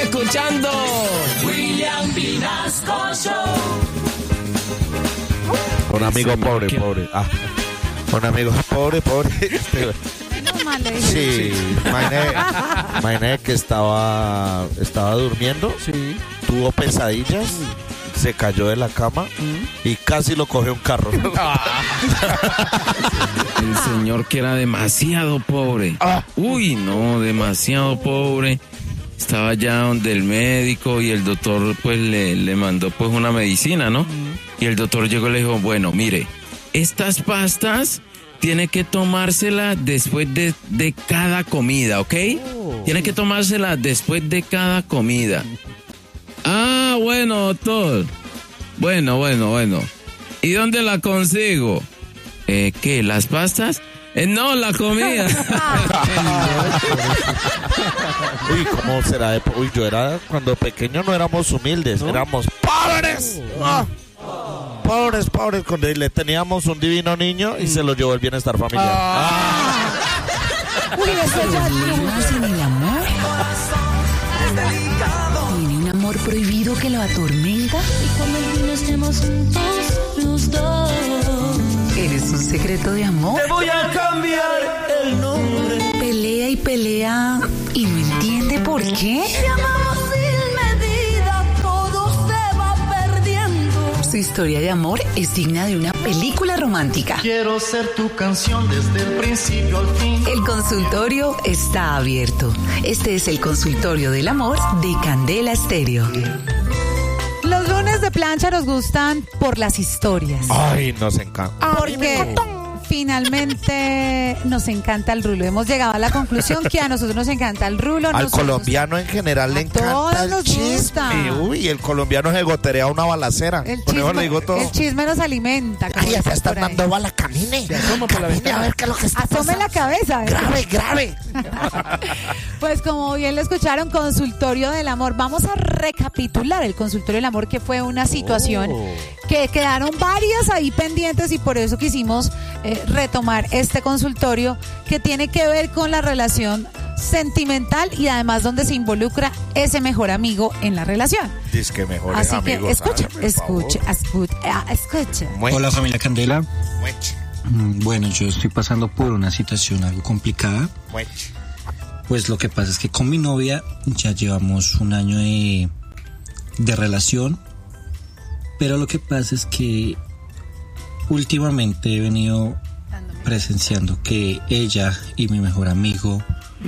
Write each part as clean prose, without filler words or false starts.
escuchando William Vinasco Show. Un amigo pobre. Un amigo pobre. Sí, Maine que estaba durmiendo, Sí. tuvo pesadillas, se cayó de la cama y casi lo cogió un carro. el señor que era demasiado pobre. Uy, no, demasiado pobre. Estaba ya donde el médico y el doctor pues le mandó pues una medicina, ¿no? Y el doctor llegó y le dijo, bueno, mire, estas pastas tiene que tomársela después de cada comida, ¿ok? Tiene que tomársela después de cada comida. Ah, bueno, doctor. Bueno. ¿Y dónde la consigo? ¿Qué? ¿Las pastas? No, la comida. Uy, ¿cómo será? Uy, yo era, cuando pequeño no éramos humildes, éramos pobres. Pobres, cuando le teníamos un divino niño y se lo llevó el bienestar familiar. Uy, eso ya ¿Problemas en el amor? ¿Tiene un amor prohibido que lo atormenta? Y como el vino estemos juntos los dos. ¿Eres un secreto de amor? Te voy a cambiar el nombre. Pelea y pelea y no entiende por qué. Te amamos sin medida, todo se va perdiendo. Su historia de amor es digna de una película romántica. Quiero ser tu canción desde el principio al fin. El consultorio está abierto. Este es el consultorio del amor de Candela Estéreo. Los lunes de plancha nos gustan por las historias. Ay, nos encanta. Porque finalmente nos encanta el rulo. Hemos llegado a la conclusión que a nosotros nos encanta el rulo. Al colombiano en general le encanta todos el nos chisme. gusta. Uy, el colombiano se goterea una balacera. Con eso le digo todo. El chisme nos alimenta. como Ay, ya dicen está por ahí. dando bala, camine. Camine a ver qué es lo que está Asome pasando. la cabeza. Grave. Pues como bien lo escucharon, consultorio del amor. Vamos a recapitular el consultorio del amor, que fue una situación que quedaron varias ahí pendientes y por eso quisimos retomar este consultorio que tiene que ver con la relación sentimental y además donde se involucra ese mejor amigo en la relación. Dice que mejores Así que amigos. escucha. Hola familia Candela. Bueno, yo estoy pasando por una situación algo complicada. Pues lo que pasa es que con mi novia ya llevamos un año de relación, pero lo que pasa es que últimamente he venido presenciando que ella y mi mejor amigo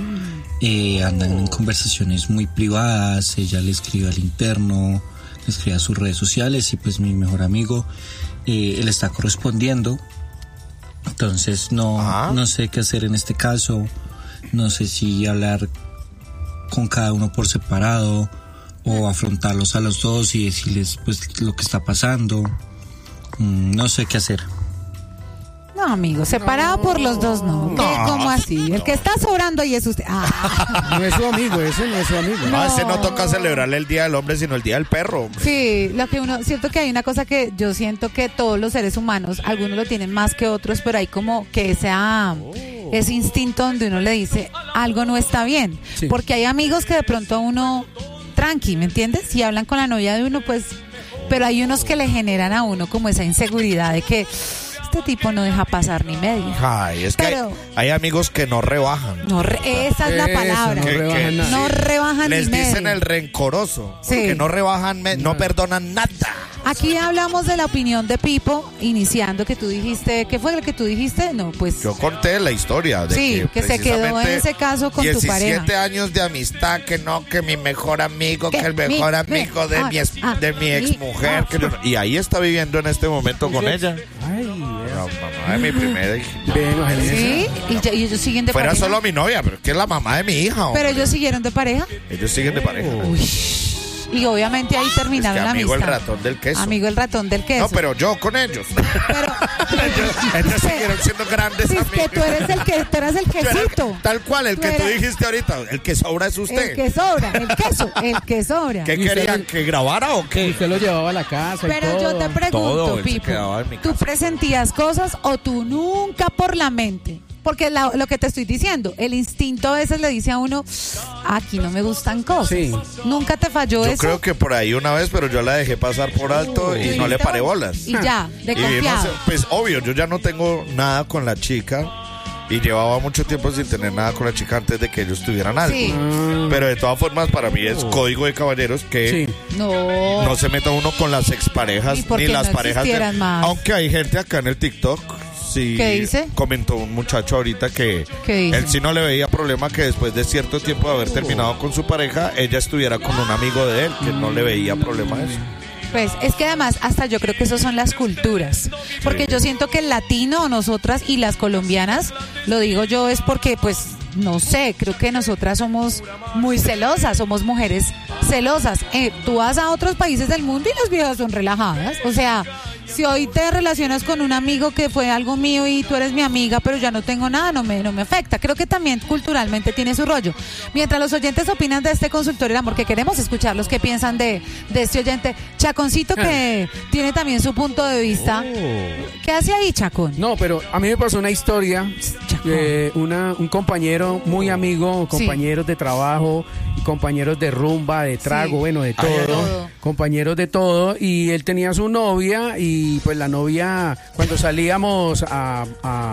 andan en conversaciones muy privadas. Ella le escribe al interno, le escribe a sus redes sociales y pues mi mejor amigo le está correspondiendo. Entonces no sé qué hacer en este caso. No sé si hablar con cada uno por separado o afrontarlos a los dos y decirles pues lo que está pasando. No sé qué hacer. No, amigo, separado por los dos, no. ¿Cómo así? El que está sobrando ahí es usted. No es su amigo, ese no es su amigo. No, ese no toca celebrarle el Día del Hombre, sino el Día del Perro, hombre. Sí, lo que siento que hay una cosa que yo siento que todos los seres humanos, algunos lo tienen más que otros, pero hay como que ese instinto donde uno le dice algo no está bien. Sí. Porque hay amigos que de pronto uno, tranqui, ¿me entiendes? Si hablan con la novia de uno, pues, pero hay unos que le generan a uno como esa inseguridad de que este tipo no deja pasar ni media. Ay, es que Pero hay amigos que no rebajan. Esa es la palabra. no rebajan nada. No rebajan Les ni media. dicen el rencoroso. Sí. Que no rebajan, no perdonan nada. Aquí hablamos de la opinión de Pipo, iniciando que tú dijiste, ¿qué fue lo que tú dijiste? No, pues Yo conté la historia de sí, que se quedó en precisamente ese caso con tu 17 pareja. años de amistad, que no, que mi mejor amigo, ¿Qué? que el mejor amigo de mi ex mujer. Y ahí está viviendo en este momento con ella. Ay, La mamá de mi primera hija. ven, imagínese. Sí, y ellos siguen de Fuera pareja. solo mi novia, pero es que es la mamá de mi hija. Pero hombre. ellos siguieron de pareja. Ellos siguen de pareja. Uy. Y obviamente ahí terminaron Es que la amigo el amistad. ratón del queso. Amigo el ratón del queso. No, pero yo con ellos. Pero Ellos siguieron siendo grandes si es amigos. que tú eres el quesito. Tal cual, el Tú que tú eras- dijiste ahorita. El que sobra es usted. El que sobra, el que sobra. ¿Qué ¿Y usted querían? lo- ¿Que grabara o qué? Usted lo llevaba a la casa y Pero todo. yo te pregunto, Todo, él se Pipo, quedaba en mi ¿tú casa. presentías cosas o tú nunca por la mente porque lo que te estoy diciendo, el instinto a veces le dice a uno, aquí no me gustan cosas. Sí. Nunca te falló Yo eso. creo que por ahí una vez, pero yo la dejé pasar por alto y no le paré bolas. Y ya, de Y vimos, confiado. pues obvio, yo ya no tengo nada con la chica y llevaba mucho tiempo sin tener nada con la chica antes de que ellos tuvieran algo. Sí. Pero de todas formas, para mí es código de caballeros que Sí. no se meta uno con las exparejas ¿Y por ni qué las no parejas. existieran más? Aunque hay gente acá en el TikTok. Sí, ¿Qué dice? comentó un muchacho ahorita que ¿Qué dice? él sí no le veía problema que después de cierto tiempo de haber terminado con su pareja, ella estuviera con un amigo de él, que no le veía problema a eso. Pues es que además hasta yo creo que eso son las culturas, porque yo siento que el latino, nosotras y las colombianas, lo digo yo es porque pues no sé, creo que nosotras somos muy celosas, somos mujeres celosas. Tú vas a otros países del mundo y las viejas son relajadas, o sea, si hoy te relacionas con un amigo que fue algo mío y tú eres mi amiga, pero ya no tengo nada, no me afecta. Creo que también culturalmente tiene su rollo. Mientras los oyentes opinan de este consultorio del amor, que queremos escucharlos, qué piensan de este oyente. Chaconcito, que tiene también su punto de vista. ¿Qué hace ahí, Chacón? No, pero a mí me pasó una historia de un compañero muy amigo, compañeros de trabajo, y compañeros de rumba, de trago, Sí. bueno, de todo, compañeros de todo, y él tenía su novia y pues la novia cuando salíamos a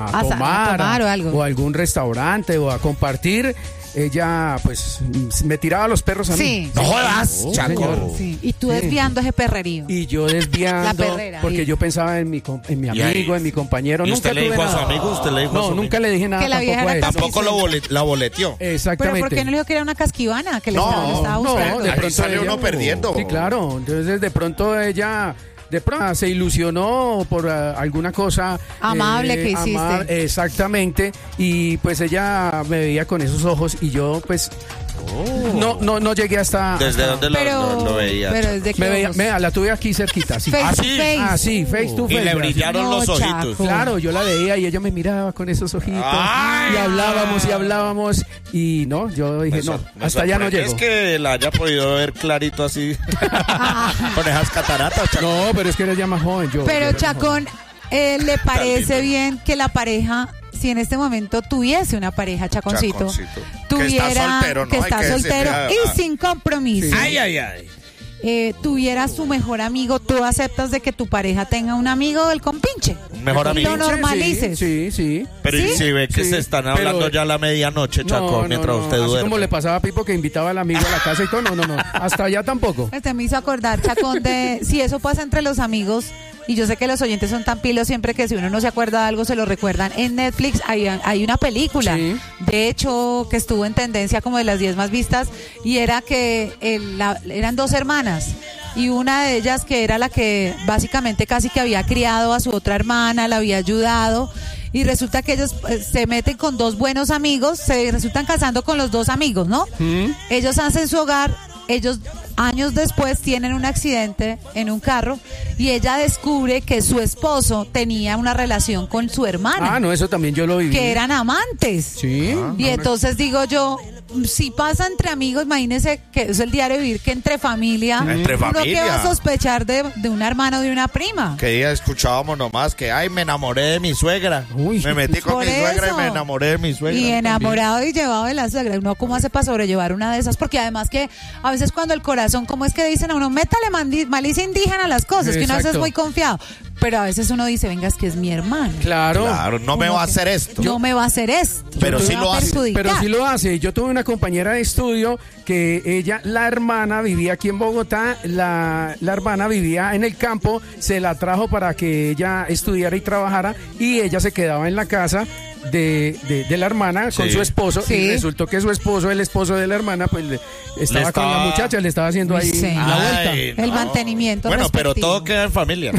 tomar o algo. o a algún restaurante o a compartir, ella pues me tiraba los perros a mí. Sí. ¡No jodas, Chaco! señor. Sí. Y tú desviando ese perrerío. Y yo La desviando, perrera, porque sí. yo pensaba en mi ¿Y ahí? amigo, en mi compañero. ¿Y Nunca usted le tuve dijo a su nada. amigo? ¿Usted le dijo a No, su amigo? nunca le dije nada Que la vieja tampoco a era él. Tampoco la boleteó. ¿Pero Exactamente. por qué no le dijo que era una casquivana? Que le No, estaba buscando. de Ahí pronto sale ella- uno perdiendo. Sí, claro. Entonces de pronto ella se ilusionó por alguna cosa Amable que hiciste. exactamente, y pues ella me veía con esos ojos y yo pues no llegué hasta ¿Desde dónde lo veía? Pero desde que me veía, vea, la tuve aquí cerquita, así. Face to ¿sí? face. Así, face to Y face. le así. brillaron No, los ojitos. Chaco. Claro, yo la veía y ella me miraba con esos ojitos ¡Ay! y hablábamos y no, yo dije no, hasta allá no sorprende llego. Es que la haya podido ver clarito así con esas cataratas, Chaco. No, pero es que eres ya más joven. Pero yo- Chacón, ¿le parece lindo. bien que la pareja, si en este momento tuviese una pareja, Chaconcito, Chaconcito. tuviera, Que está soltero, ¿no? que Hay está que soltero decirle y sin compromiso, tuviera su mejor amigo, tú aceptas de que tu pareja tenga un amigo del compinche? Un mejor Lo amigo. normalices. Sí. Pero ¿y ¿Sí? si ve que Sí, se están pero- hablando ya a la medianoche, Chaco, mientras usted Así duerme? como le pasaba a Pipo que invitaba al amigo a la casa y todo, no. Hasta allá tampoco. Este me hizo acordar, Chacón, de si eso pasa entre los amigos, y yo sé que los oyentes son tan pilos siempre que si uno no se acuerda de algo se lo recuerdan. En Netflix hay una película, Sí. de hecho, que estuvo en tendencia como de las 10 más vistas, y era que eran dos hermanas. Y una de ellas que era la que básicamente casi que había criado a su otra hermana, la había ayudado, y resulta que ellos se meten con dos buenos amigos, se resultan casando con los dos amigos, ¿no? Ellos hacen su hogar, ellos años después tienen un accidente en un carro y ella descubre que su esposo tenía una relación con su hermana, Ah, no, eso también yo lo viví. que eran amantes. Sí. Y entonces digo yo, si pasa entre amigos, imagínese que es el diario vivir, que entre familia, Entre uno familia. que va a sospechar de una hermana o de una prima. Que día escuchábamos nomás que, ay, me enamoré de mi suegra. Uy. Me metí con Por mi suegra eso. y me enamoré de mi suegra. Y enamorado y llevado de la suegra. Uno, ¿cómo hace para sobrellevar una de esas? Porque además que a veces cuando el corazón, ¿cómo es que dicen a uno? Métale malicia indígena a las cosas, que uno a veces es Exacto. muy confiado. Pero a veces uno dice, venga, es que es mi hermano. Claro. Claro, no me Como va a que hacer esto. No me va a hacer esto. Pero me sí va lo a hace. perjudicar. Pero sí lo hace. Yo tuve una compañera de estudio que ella, la hermana, vivía aquí en Bogotá, la hermana vivía en el campo, se la trajo para que ella estudiara y trabajara y ella se quedaba en la casa de la hermana con Sí. su esposo Sí. y resultó que su esposo, el esposo de la hermana, pues estaba con la muchacha, le estaba haciendo ahí Sí. la vuelta. Ay, El mantenimiento Bueno, pero respectivo. todo queda en familia.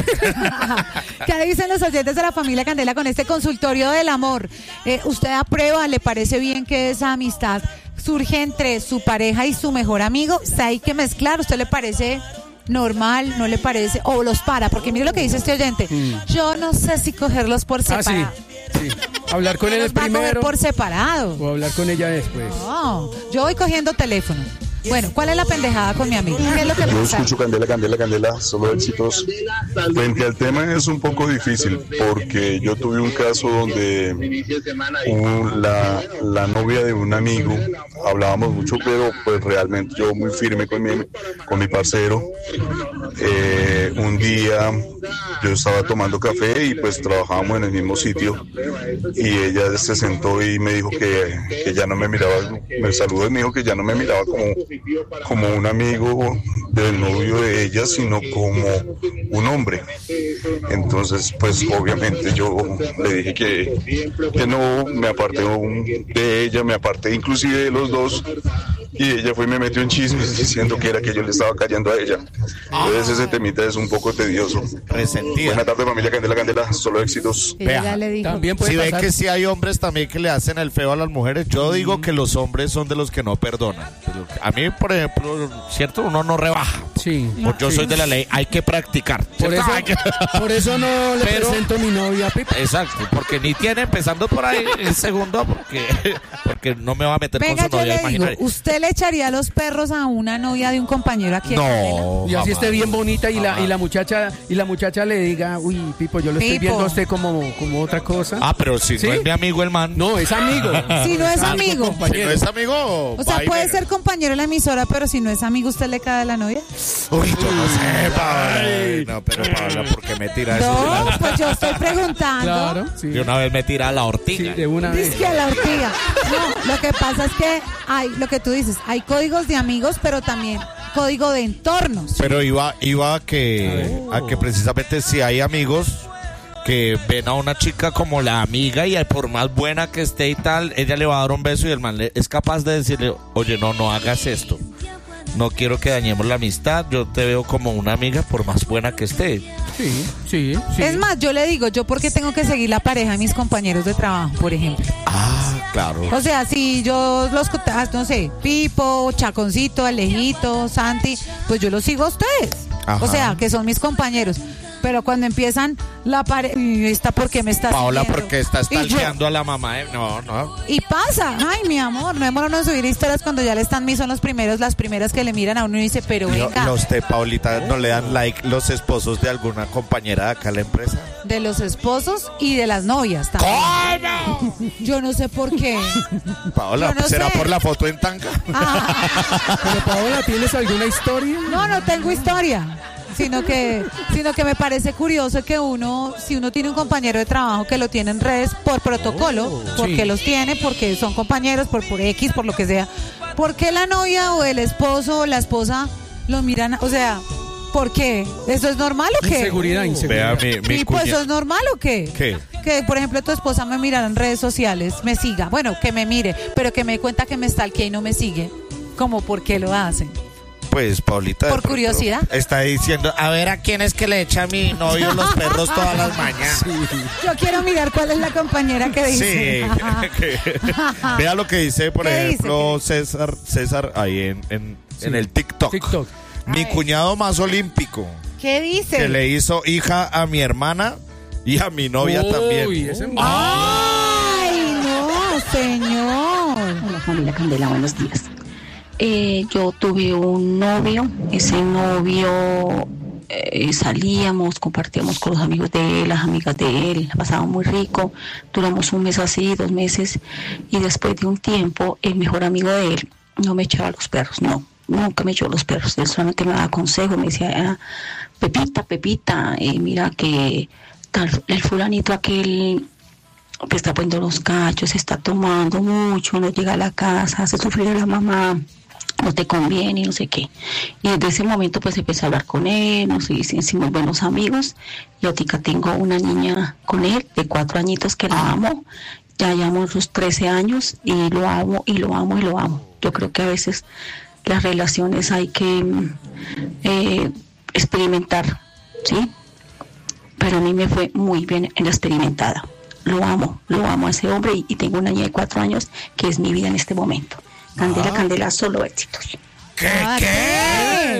¿Qué dicen los oyentes de la familia Candela con este consultorio del amor? ¿Usted aprueba, le parece bien que esa amistad surge entre su pareja y su mejor amigo? ¿Se hay que mezclar? ¿Usted le parece normal? ¿No le parece? ¿O los para? Porque mire lo que dice este oyente. Yo no sé si cogerlos por Ah, sí. separado. Sí. Hablar con él Los va a coger primero por separado. o hablar con ella después. No, yo voy cogiendo teléfono. Bueno, ¿cuál es la pendejada con mi amigo? ¿Qué es lo que Yo pasa? escucho Candela, solo éxitos. Frente al tema es un poco difícil porque yo tuve un caso donde la novia de un amigo, hablábamos mucho, pero pues realmente yo muy firme con mi parcero. Un día yo estaba tomando café y pues trabajábamos en el mismo sitio y ella se sentó y me dijo que ya no me miraba, me saludó y me dijo que ya no me miraba como un amigo del novio de ella, sino como un hombre. Entonces pues obviamente yo le dije que no, me aparté de ella, me aparté inclusive de los dos. Y ella fue y me metió en chismes diciendo que era que yo le estaba cayendo a ella. Entonces ese temita es un poco tedioso. Resentida. Buena tarde, familia Candela, solo éxitos. Ella ya le dijo. También puede Si ven pasar. que sí hay hombres también que le hacen el feo a las mujeres, yo digo que los hombres son de los que no perdonan. Pero a mí, por ejemplo, cierto, uno no rebaja. Sí. Yo soy de la ley, hay que practicar. Por ¿cierto? eso, Hay que- por eso no le Pero- presento a mi novia a Pipe. Exacto, porque ni tiene empezando por ahí el segundo, porque no me va a meter Venga, con su yo novia le digo, imaginaria. ¿usted le echaría los perros a una novia de un compañero aquí en Candela? No, Y así jamás. esté bien bonita y Jamás. la muchacha le diga, uy, Pipo, yo lo estoy Pipo. viendo a usted como otra cosa. Ah, pero si ¿Sí? no es mi amigo el man. No, es amigo. Si no es amigo. Si no es amigo. O sea, va y puede venga. ser compañero de la emisora, pero si no es amigo, ¿usted le cae a la novia? Uy, yo no sé, Paola. No, pero Paola, ¿por qué me tira eso? No, pues yo estoy preguntando. Claro, sí. De una vez me tira a la Sí, ortiga. de una vez. Dice que a la ortiga. No, lo que pasa es que hay, lo que tú dices, hay códigos de amigos, pero también código de entornos. Pero iba a que precisamente si hay amigos que ven a una chica como la amiga y por más buena que esté y tal, ella le va a dar un beso y el man es capaz de decirle, oye, no hagas esto. No quiero que dañemos la amistad, yo te veo como una amiga por más buena que esté. Sí. Es más, yo le digo, yo porque tengo que seguir la pareja de mis compañeros de trabajo, por ejemplo. Ah, claro. O sea, si yo los, no sé, Pipo, Chaconcito, Alejito, Santi, pues yo los sigo a ustedes. Ajá. O sea, que son mis compañeros. Pero cuando empiezan la pareja, ¿esta por qué me está Paola, siguiendo? porque estás Y yo- stalkeando a la mamá. No. Y pasa, ay, mi amor, no demoramos en subir historias cuando ya le están son las primeras que le miran a uno y dice, pero venga, Los de Paulita no le dan like los esposos de alguna compañera de acá en la empresa. de los esposos y de las novias también. ¿Cómo? Yo no sé por qué. Paola, Yo no ¿será sé. por la foto en tanga? Ah, Pero Paola, ¿tienes alguna historia? no tengo historia. Sino que me parece curioso que si uno tiene un compañero de trabajo que lo tiene en redes por protocolo, porque sí. los tiene, porque son compañeros, por X, por lo que sea, ¿por qué la novia o el esposo o la esposa lo miran? O sea, ¿por qué? ¿Eso es normal o qué? Inseguridad. Vea, mi ¿Y pues cuña- eso es normal o qué? ¿Qué? Que, por ejemplo, tu esposa me mirara en redes sociales, me siga, bueno, que me mire, pero que me dé cuenta que me stalkea y no me sigue. ¿Cómo por qué lo hacen? Pues, Paulita. de Por pronto curiosidad. Está diciendo, a ver a quién es que le echa a mi novio los perros todas las mañanas. Yo quiero mirar cuál es la compañera que Sí. dice. Vea lo que dice, por ¿Qué ejemplo, dice? César, ahí en el TikTok. TikTok. Mi A ver. cuñado más olímpico, ¿Qué dice? que le hizo hija a mi hermana y a mi novia Uy, también. ese- ¡Ay, no, señor! Hola familia Candela, buenos días. Yo tuve un novio, ese novio salíamos, compartíamos con los amigos de él, las amigas de él, la pasábamos muy rico, duramos un mes así, 2 meses, y después de un tiempo el mejor amigo de él no me echaba los perros, no, nunca me echó los perros, él solamente me daba consejos, me decía, Pepita, mira que tal, el fulanito aquel te está poniendo los cachos, está tomando mucho, no llega a la casa, hace sufrir a la mamá, no te conviene, no sé qué. Y desde ese momento pues empecé a hablar con él, nos hicimos buenos amigos. Y ahorita tengo una niña con él de 4 añitos que la amo. Ya llevamos los 13 años y lo amo, y lo amo, y lo amo. Yo creo que a veces las relaciones hay que experimentar, ¿sí? Pero a mí me fue muy bien en la experimentada. Lo amo a ese hombre y tengo una niña de 4 años que es mi vida en este momento. Candela, solo éxitos. ¿Qué? ¿Qué? Sí,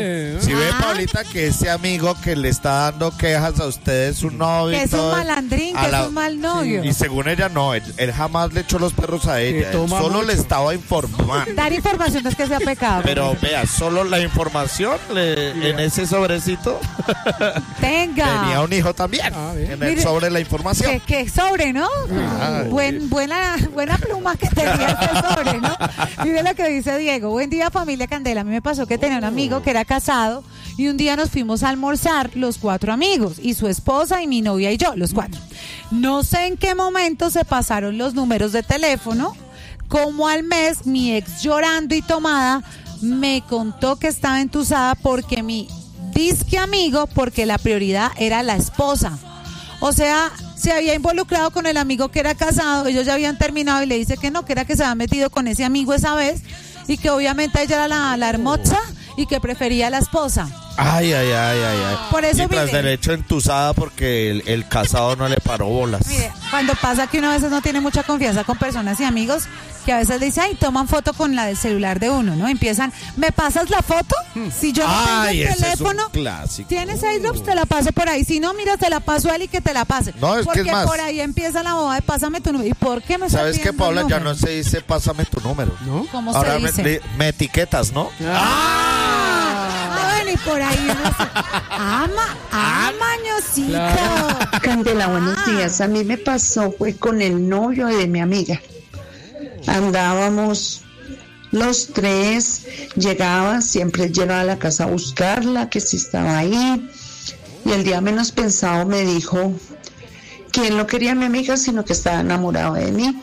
Si ve, Paulita, que ese amigo que le está dando quejas a ustedes, su novio, que es un malandrín, que es un mal novio. Y según ella, no, él jamás le echó los perros a ella. Él solo le estaba informando. Dar información no es que sea pecado. Pero vea, solo la información en ese sobrecito. Tenía un hijo también. En el sobre la información. ¿Qué sobre, no? Buena pluma que tenía ese sobre, ¿no? Mire lo que dice Diego. Buen día, familia Candela. A mí me pasó que tenía un amigo que era casado y un día nos fuimos a almorzar los 4 amigos y su esposa y mi novia y yo, los 4. No sé en qué momento se pasaron los números de teléfono. Como al mes, mi ex llorando y tomada me contó que estaba entusada porque mi disque amigo, porque la prioridad era la esposa. O sea, se había involucrado con el amigo que era casado, ellos ya habían terminado y le dice que no, que era que se había metido con ese amigo esa vez y que obviamente ella era la hermosa y que prefería a la esposa. Ay. Por eso, y tras derecho entusada porque el casado no le paró bolas. Mire, cuando pasa que uno a veces no tiene mucha confianza con personas y amigos, que a veces le dicen, ay, toman foto con la del celular de uno, ¿no? Empiezan, ¿me pasas la foto? Si yo no tengo el teléfono, tienes airdrops, te la paso por ahí. Si no, mira, te la paso a él y que te la pase. No, es porque que es más, por ahí empieza la boda de pásame tu número. ¿Y por qué me estás ¿sabes qué, Paula? Ya no se dice pásame tu número. ¿No? ¿Cómo ahora se dice? Me etiquetas, ¿no? Bueno, y por ahí uno se... mañosito. Candela, buenos días. A mí me pasó, fue con el novio de mi amiga. Andábamos los 3, siempre llegaba a la casa a buscarla, que si estaba ahí. Y el día menos pensado me dijo que él no quería a mi amiga, sino que estaba enamorado de mí.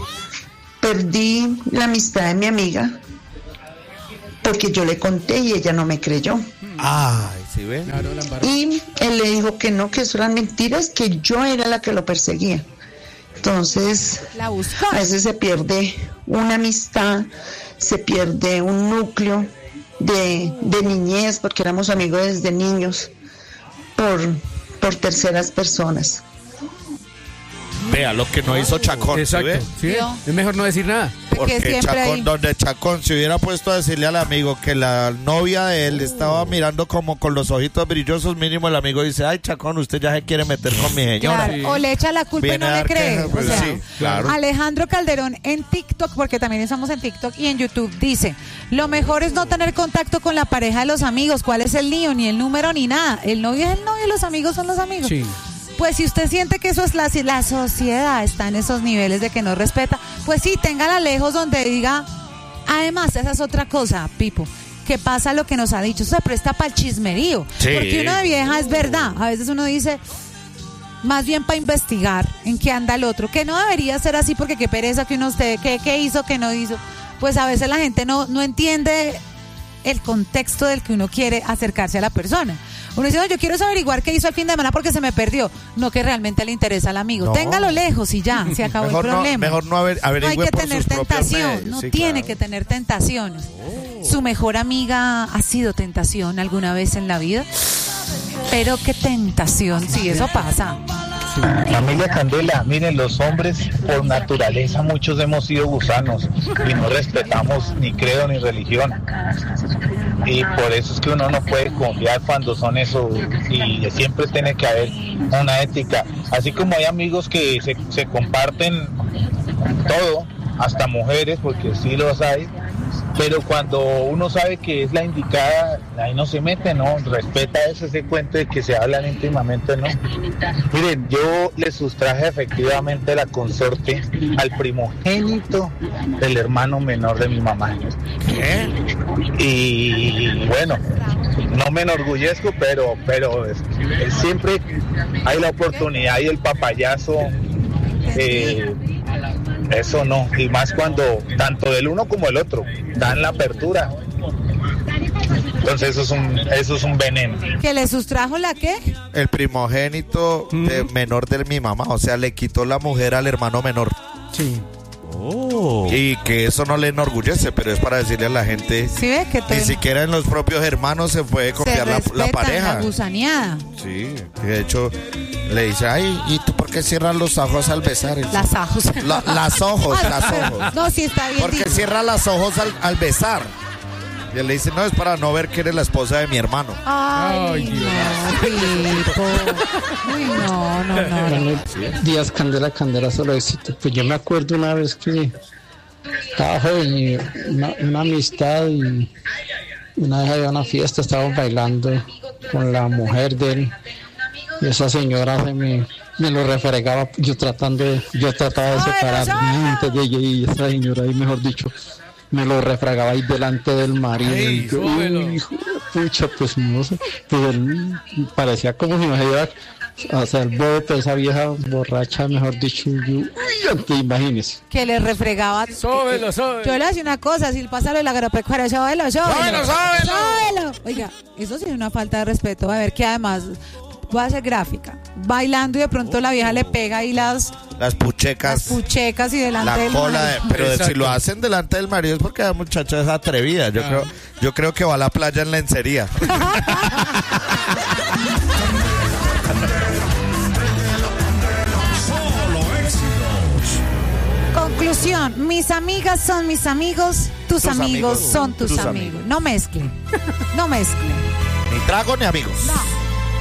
Perdí la amistad de mi amiga porque yo le conté y ella no me creyó. Ay, ¿sí ven? Y él le dijo que no, que eso eran mentiras, que yo era la que lo perseguía. Entonces, la buscó. A veces se pierde una amistad, se pierde un núcleo de niñez, porque éramos amigos desde niños, por terceras personas. Vea lo que no hizo Chacón. Exacto. ¿Sí? Es mejor no decir nada. Porque Chacón se hubiera puesto a decirle al amigo que la novia de él estaba mirando como con los ojitos brillosos, mínimo el amigo dice, ay, Chacón, usted ya se quiere meter con mi señora. Claro. Sí. O le echa la culpa y no le cree. Pues, o sea, sí, claro. Alejandro Calderón en TikTok, porque también estamos en TikTok y en YouTube, dice, lo mejor es no tener contacto con la pareja de los amigos. ¿Cuál es el lío? Ni el número ni nada. El novio es el novio y los amigos son los amigos. Sí. Pues si usted siente que eso es la sociedad está en esos niveles de que no respeta, pues sí, téngala lejos donde diga. Además, esa es otra cosa, Pipo, que pasa lo que nos ha dicho, se presta para el chismerío. Sí. Porque uno de vieja es verdad, a veces uno dice, más bien para investigar en qué anda el otro, que no debería ser así porque qué pereza que uno esté, qué hizo, qué no hizo. Pues a veces la gente no entiende el contexto del que uno quiere acercarse a la persona. Uno dice, no, yo quiero averiguar qué hizo el fin de semana porque se me perdió. No que realmente le interesa al amigo. No. Téngalo lejos y ya, se acabó el problema. Mejor no averigüe. No hay que por tener sus tentación, no sí, tiene claro. que tener tentaciones. ¿Su mejor amiga ha sido tentación alguna vez en la vida? Pero qué tentación, sí, eso pasa. Familia Candela, miren, los hombres por naturaleza muchos hemos sido gusanos y no respetamos ni credo ni religión, y por eso es que uno no puede confiar cuando son eso, y siempre tiene que haber una ética, así como hay amigos que se comparten todo, hasta mujeres, porque sí los hay, pero cuando uno sabe que es la indicada, ahí no se mete, ¿no? Respeta ese cuento de que se hablan íntimamente, ¿no? Miren, yo le sustraje efectivamente la consorte al primogénito del hermano menor de mi mamá. ¿Qué? Y bueno, no me enorgullezco, pero siempre hay la oportunidad y el papayazo. Eso no, y más cuando tanto del uno como el otro dan la apertura. Entonces eso es un veneno. ¿Que le sustrajo la qué? El primogénito menor de mi mamá, o sea, le quitó la mujer al hermano menor. Sí. Oh. Y que eso no le enorgullece, pero es para decirle a la gente, ¿sí ves que ni siquiera en los propios hermanos se puede confiar la pareja. La gusaneada. Sí, de hecho le dice, ay, ¿y tú por qué cierras los ojos al besar? Las ojos. Las ojos. No, sí está bien. ¿Por qué cierras los ojos al besar? Y él le dice, no, es para no ver que eres la esposa de mi hermano. Ay, Pipo. Uy, no. Buenos días, Candela, solo éxito. Pues yo me acuerdo una vez que estaba joven y una amistad y una vez había una fiesta, estábamos bailando con la mujer de él y esa señora me lo refregaba, yo trataba de separarme antes de ella y esa señora ahí, mejor dicho, me lo refregaba ahí delante del marido. Ay, y yo, pucha, pues no sé, pues él parecía como si me iba a hacer bobo, pero esa vieja borracha, mejor dicho, te imagines. Que le refregaba. Sóbelo. Yo le hacía una cosa, si pasa lo de la agropecuaria, sóbelo. Oiga, eso sí es una falta de respeto. A ver, que además voy a hacer gráfica. Bailando y de pronto la vieja le pega ahí las puchecas y delante del marido. Pero si lo hacen delante del marido es porque la muchacha es atrevida. Yo creo que va a la playa en lencería. Conclusión, mis amigas son mis amigos, tus amigos son tus amigos. No mezclen. Ni trago ni amigos. No.